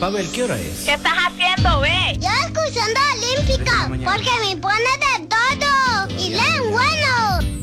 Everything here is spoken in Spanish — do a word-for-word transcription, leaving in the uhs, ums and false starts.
Pavel, ¿qué hora es? ¿Qué estás haciendo, ve? Yo escuchando Olímpica, porque me pone de todo y leen bueno.